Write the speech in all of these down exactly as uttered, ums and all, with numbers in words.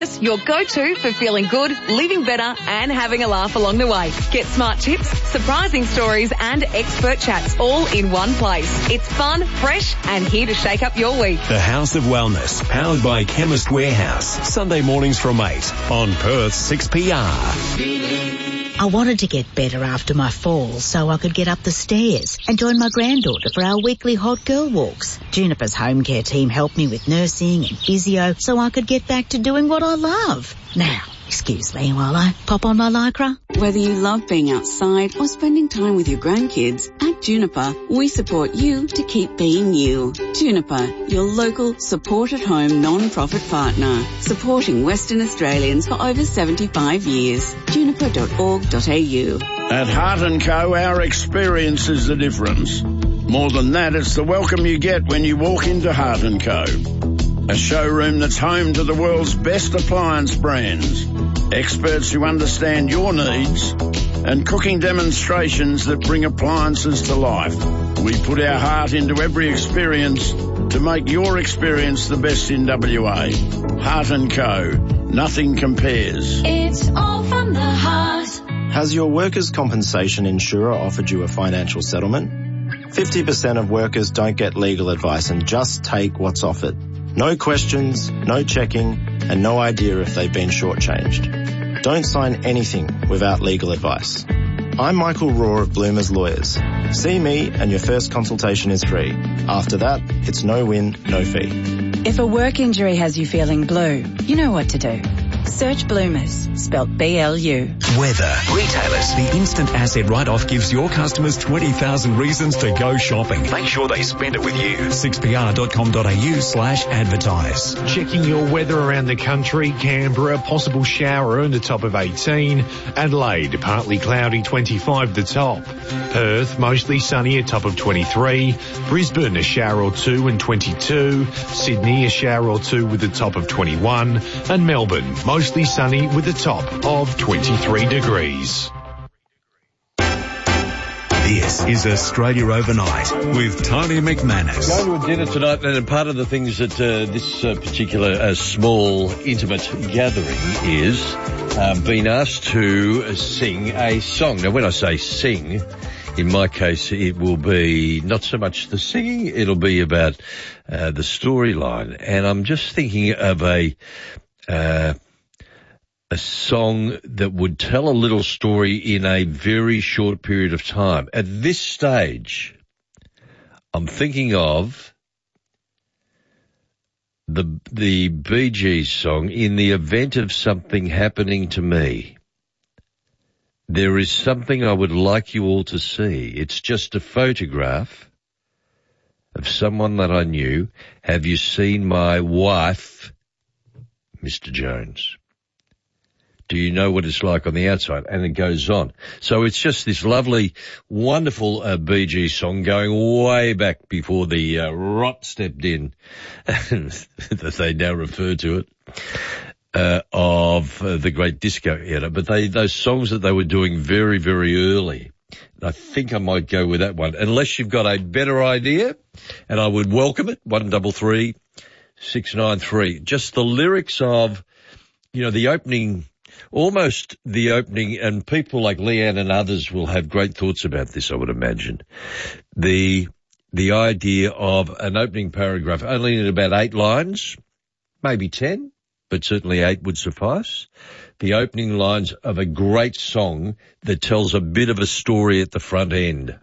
Your go-to for feeling good, living better and having a laugh along the way. Get smart tips, surprising stories and expert chats all in one place. It's fun, fresh and here to shake up your week. The House of Wellness, powered by Chemist Warehouse. Sunday mornings from eight on Perth six P R. I wanted to get better after my fall so I could get up the stairs and join my granddaughter for our weekly hot girl walks. Juniper's home care team helped me with nursing and physio so I could get back to doing what I love. Now, excuse me while I pop on my Lycra. Whether you love being outside or spending time with your grandkids, at Juniper, we support you to keep being you. Juniper, your local support-at-home non-profit partner, supporting Western Australians for over seventy-five years. juniper dot org dot a u. At Heart and Co, our experience is the difference. More than that, it's the welcome you get when you walk into Heart and Co. A showroom that's home to the world's best appliance brands, experts who understand your needs, and cooking demonstrations that bring appliances to life. We put our heart into every experience to make your experience the best in W A. Heart and Co. Nothing compares. It's all from the heart. Has your workers' compensation insurer offered you a financial settlement? fifty percent of workers don't get legal advice and just take what's offered. No questions, no checking, and no idea if they've been shortchanged. Don't sign anything without legal advice. I'm Michael Raw of Bloomers Lawyers. See me and your first consultation is free. After that, it's no win, no fee. If a work injury has you feeling blue, you know what to do. Search Bloomers, spelt B L U. Weather. Retailers. The instant asset write-off gives your customers twenty thousand reasons to go shopping. Make sure they spend it with you. six p r dot com dot a u slash advertise. Checking your weather around the country. Canberra, possible shower and a top of eighteen. Adelaide, partly cloudy, twenty-five the top. Perth, mostly sunny, a top of twenty-three. Brisbane, a shower or two and twenty-two. Sydney, a shower or two with a top of twenty-one. And Melbourne, mostly sunny with a top of twenty-three degrees. This is Australia Overnight with Tony McManus. Going to a dinner tonight, and part of the things that uh, this uh, particular uh, small, intimate gathering is uh, being asked to sing a song. Now, when I say sing, in my case, it will be not so much the singing, it'll be about uh, the storyline. And I'm just thinking of a... Uh, a song that would tell a little story in a very short period of time. At this stage, I'm thinking of the the Bee Gees song, In the Event of Something Happening to Me. There is something I would like you all to see. It's just a photograph of someone that I knew. Have you seen my wife, Mister Jones? Do you know what it's like on the outside? And it goes on. So it's just this lovely, wonderful uh, Bee Gees song going way back before the uh, rot stepped in, that they now refer to it, uh, of uh, the great disco era. But they those songs that they were doing very, very early. I think I might go with that one, unless you've got a better idea, and I would welcome it. One double three six nine three. Just the lyrics of, you know, the opening. Almost the opening, and people like Leanne and others will have great thoughts about this, I would imagine. The the idea of an opening paragraph only in about eight lines, maybe ten, but certainly eight would suffice. The opening lines of a great song that tells a bit of a story at the front end.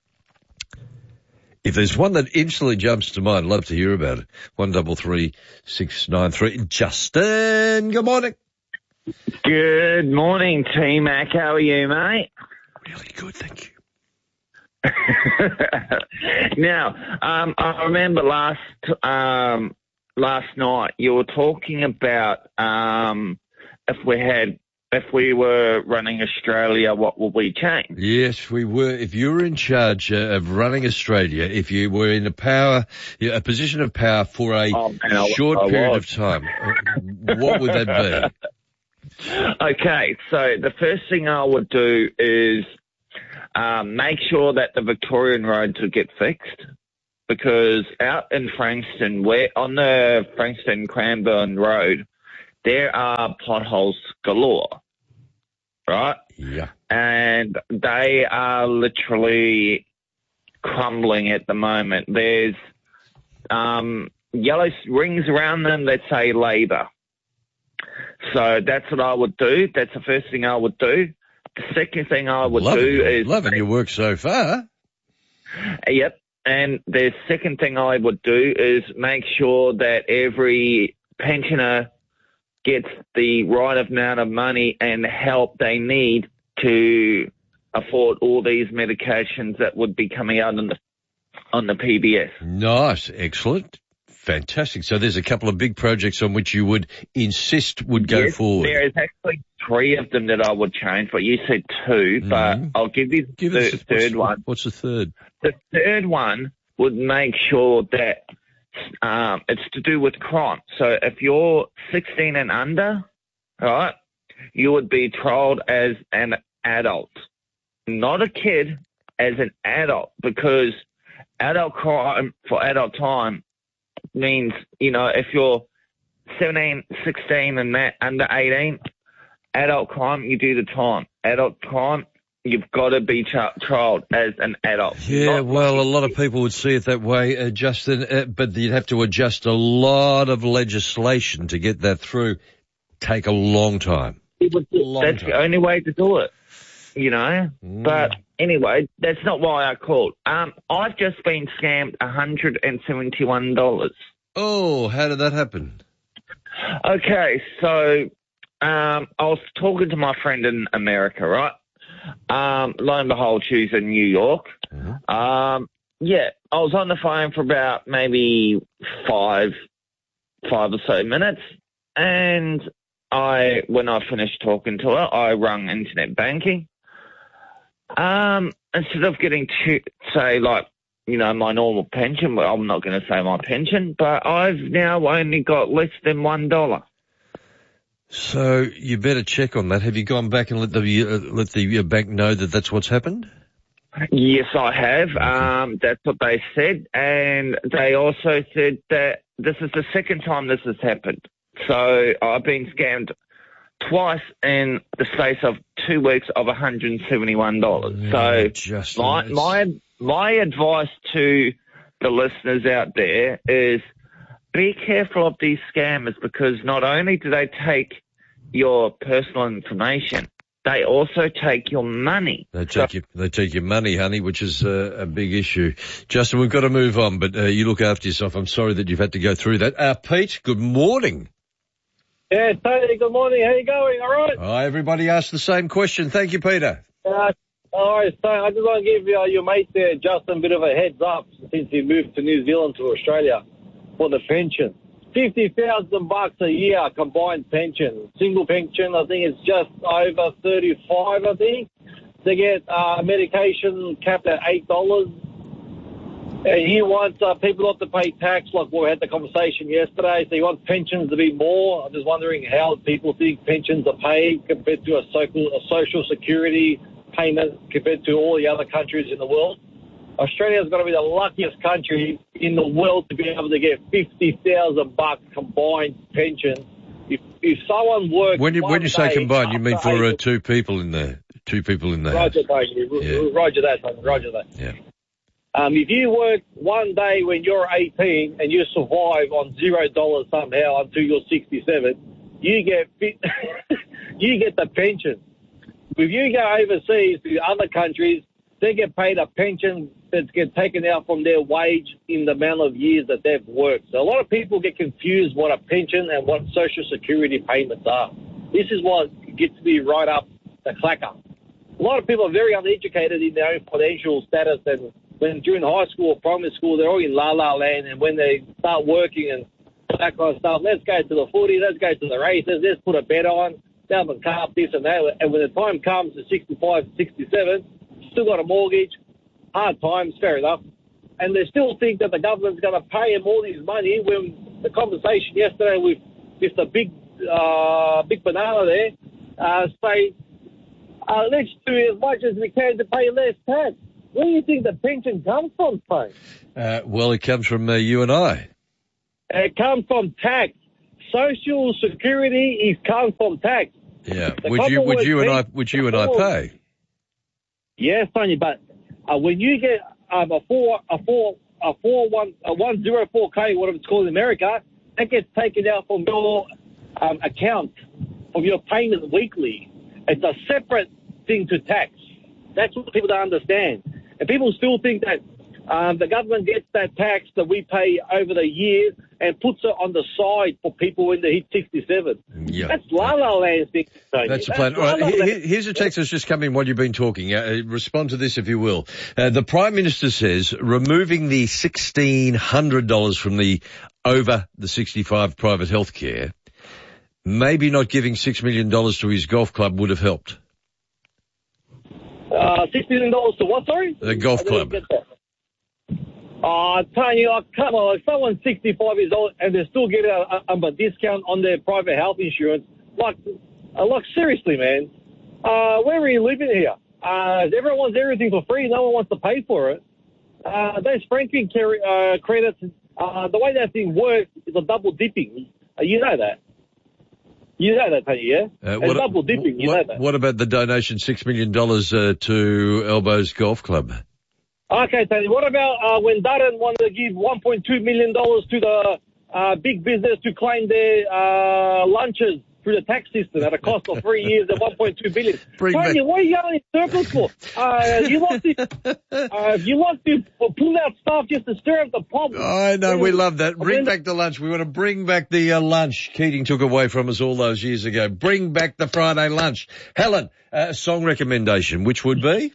If there's one that instantly jumps to mind, I'd love to hear about it. One double three six nine three. Justin, good morning. Good morning, T-Mac. How are you, mate? Really good, thank you. Now, um, I remember last um, last night you were talking about um, if we had if we were running Australia, what would we change? Yes, we were. If you were in charge uh, of running Australia, if you were in a power, a position of power for a oh, man, short I, I period was. of time, what would that be? Okay, so the first thing I would do is um, make sure that the Victorian roads would get fixed, because out in Frankston, where on the Frankston-Cranbourne Road, there are potholes galore, right? Yeah. And they are literally crumbling at the moment. There's um, yellow rings around them that say Labor. So that's what I would do. That's the first thing I would do. The second thing I would loving do your, is... Loving your work so far. Yep. And the second thing I would do is make sure that every pensioner gets the right amount of money and help they need to afford all these medications that would be coming out on the, on the P B S. Nice. Excellent. Fantastic. So there's a couple of big projects on which you would insist would go yes, forward. There is actually three of them that I would change, but you said two, mm-hmm. but I'll give you the give third, us, third what's, one. What's the third? The third one would make sure that um, it's to do with crime. So if you're sixteen and under, right, you would be trialed as an adult, not a kid, as an adult, because adult crime for adult time means, you know, if you're seventeen, sixteen and that under eighteen, adult crime, you do the time. Adult crime, you've got to be tra- trialed as an adult. Yeah, Not well, like a lot of people would see it that way, uh, Justin, uh, but you'd have to adjust a lot of legislation to get that through. Take a long time. It would, long that's time. the only way to do it, you know. Mm. But anyway, that's not why I called. Um, I've just been scammed one hundred seventy-one dollars. Oh, how did that happen? Okay, so um, I was talking to my friend in America, right? Um, lo and behold, she's in New York. Mm-hmm. Um, yeah, I was on the phone for about maybe five, five or so minutes, and I, when I finished talking to her, I rung internet banking. Um, instead of getting to say like, you know, my normal pension, well, I'm not going to say my pension, but I've now only got less than one dollar. So you better check on that. Have you gone back and let the uh, let the uh, bank know that that's what's happened? Yes, I have. Um, that's what they said, and they also said that this is the second time this has happened. So I've been scammed twice in the space of two weeks of one hundred seventy-one dollars. Yeah, so Justin, my my my advice to the listeners out there is be careful of these scammers, because not only do they take your personal information, they also take your money. They take, so, your, they take your money, honey, which is uh, a big issue. Justin, we've got to move on, but uh, you look after yourself. I'm sorry that you've had to go through that. Uh, Pete, good morning. Yeah, Tony, good morning. How you going? All right? Oh, everybody asked the same question. Thank you, Peter. Uh, all right, so I just want to give uh, your mate there, Justin, a bit of a heads up since he moved to New Zealand to Australia for the pension. fifty thousand bucks a year combined pension. Single pension, I think it's just over thirty-five, I think. They get uh, medication capped at eight dollars. And he wants uh, people not to pay tax, like we had the conversation yesterday. So he wants pensions to be more. I'm just wondering how people think pensions are paid compared to a social, a social security payment compared to all the other countries in the world. Australia's got to be the luckiest country in the world to be able to get fifty thousand bucks combined pension. If, if someone works when you when you say combined, you mean for uh, eight, two people in there, two people in there. Roger, yeah. Roger that, son. Roger that. Yeah. Um, if you work one day when you're eighteen and you survive on zero dollars somehow until you're sixty-seven, you get you get the pension. If you go overseas to other countries, they get paid a pension that gets taken out from their wage in the amount of years that they've worked. So a lot of people get confused what a pension and what social security payments are. This is what gets me right up the clacker. A lot of people are very uneducated in their own financial status, and when during high school or primary school, they're all in la-la land, and when they start working and that kind of stuff, let's go to the footy, let's go to the races, let's put a bet on, down the car, this and that. And when the time comes to sixty-five, sixty-seven, still got a mortgage, hard times, fair enough. And they still think that the government's going to pay them all this money when the conversation yesterday with, with the big uh, big banana there uh, say, uh, let's do as much as we can to pay less tax. Where do you think the pension comes from, Frank? Uh, well, it comes from uh, you and I. It comes from tax. Social Security is come from tax. Yeah. The Would you, would you and I, pays- would you and I pay? Yes, Tony, but uh, when you get um, a four, a four, a four one, a one zero four k, whatever it's called in America, that gets taken out from your um, account, from your payment weekly. It's a separate thing to tax. That's what people don't understand, and people still think that um, the government gets that tax that we pay over the years and puts it on the side for people when they hit sixty-seven. Yeah. That's la la land thing. Tony. That's the plan. All right, la-la here- land. here's a text that's just come in while you've been talking. Uh, respond to this if you will. Uh, the Prime Minister says removing the sixteen hundred dollars from the over the sixty-five private health care, maybe not giving six million dollars to his golf club would have helped. Uh, six million dollars to what, sorry? The golf I didn't club. get that. Oh, Tony, oh, come on. If someone's sixty-five years old and they still get a, a, a discount on their private health insurance, like, uh, like seriously, man, uh, where are you living here? Uh, everyone wants everything for free. No one wants to pay for it. Uh, those franking carry, uh, credits, uh, the way that thing works is a double dipping. Uh, you know that. You know that, Tony, yeah? Uh, it's double dipping. You what, know that. what about the donation, six million dollars uh, to Elbows Golf Club? Okay, Tony, what about uh, when Durden wanted to give one point two million dollars to the uh, big business to claim their uh, lunches through the tax system at a cost of three years at one point two billion dollars? Tony, back- what are you going in circles for? Uh, you like to, uh, you like to pull out stuff just to stir up the pot. I know, we love that. I Bring mean- back the lunch. We want to bring back the uh, lunch Keating took away from us all those years ago. Bring back the Friday lunch. Helen, uh, song recommendation, which would be?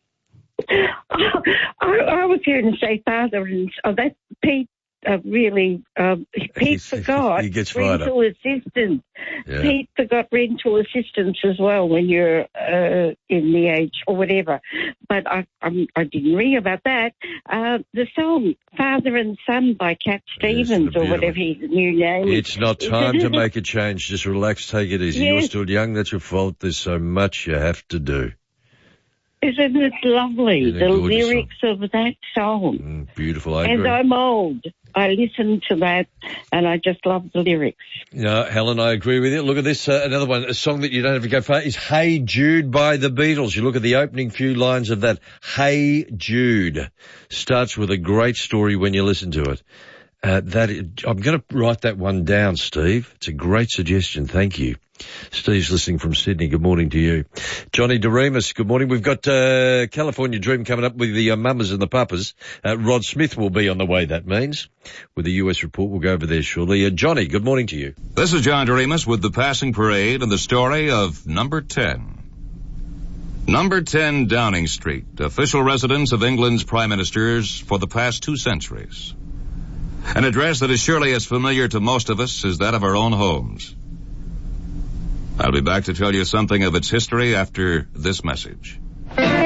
I, I was here to say father, and oh, that Pete uh, really, um, Pete forgot he gets fired rental assistance. Yeah. Pete forgot rental assistance as well when you're uh, in the age or whatever. But I, I'm, I didn't ring about that. Uh, the song Father and Son by Cat Stevens or whatever his new name is. It's not time to make a change. Just relax, take it easy. You're Yes. still young, that's your fault. There's so much you have to do. Isn't it lovely? Isn't it The gorgeous lyrics of that song. Beautiful, I And agree. I'm old. I listen to that and I just love the lyrics. No, Helen, I agree with you. Look at this, uh, another one, a song that you don't have to go far is Hey Jude by the Beatles. You look at the opening few lines of that. Hey Jude starts with a great story when you listen to it. Uh, that I'm going to write that one down, Steve. It's a great suggestion. Thank you. Steve's listening from Sydney. Good morning to you. Johnny DeRemus, good morning. We've got uh, California Dream coming up with the uh, mamas and the papas. Uh, Rod Smith will be on the way, that means, with the U S report. We'll go over there shortly. Uh, Johnny, good morning to you. This is John DeRemus with the passing parade and the story of number ten. Number ten Downing Street, official residence of England's prime ministers for the past two centuries. An address that is surely as familiar to most of us as that of our own homes. I'll be back to tell you something of its history after this message.